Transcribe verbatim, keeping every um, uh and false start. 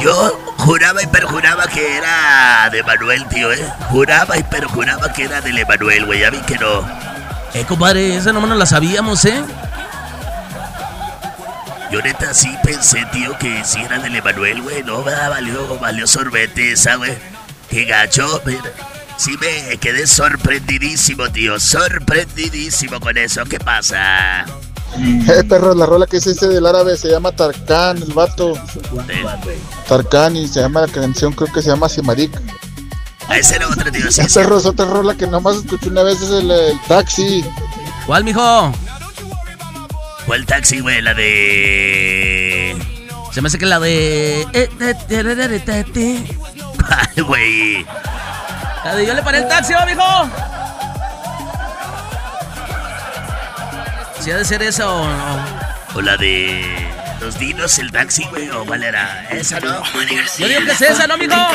Yo juraba y perjuraba que era de Manuel, tío, ¿eh? Juraba y perjuraba que era del Emanuel, güey. Ya vi que no. Eh, compadre, esa no la sabíamos, ¿eh? Yo neta sí pensé, tío, que si era del Emanuel, güey. No, va, valió, valió sorbete esa, güey. Qué gacho, pero sí me quedé sorprendidísimo, tío. Sorprendidísimo con eso. ¿Qué pasa? Eh, perro, la rola que hiciste del árabe se llama Tarkan, el vato. Eh, Tarkan, y se llama la canción, creo que se llama Simarik. A ese era otro, tío. Sí, Eh, perro, es otra rola que nomás escuché una vez, es el, el Taxi. ¿Cuál, mijo? ¿Cuál Taxi, güey? La de... Se me hace que la de... Ay, güey. La de yo le paré el taxi, ¿o, mijo? Si ha de ser esa o no. O la de... Los dinos, el taxi, güey. O cuál era. Esa, ¿no? Yo digo que es esa, ¿no, mijo?